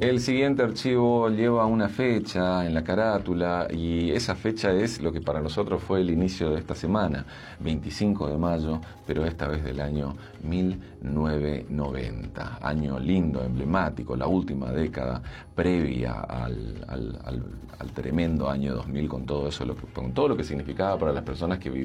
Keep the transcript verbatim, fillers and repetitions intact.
El siguiente archivo lleva una fecha en la carátula y esa fecha es lo que para nosotros fue el inicio de esta semana, veinticinco de mayo, pero esta vez del año mil novecientos noventa. Año lindo, emblemático, la última década previa al, al, al, al tremendo año dos mil con todo eso, lo que, con todo lo que significaba para las personas que vivían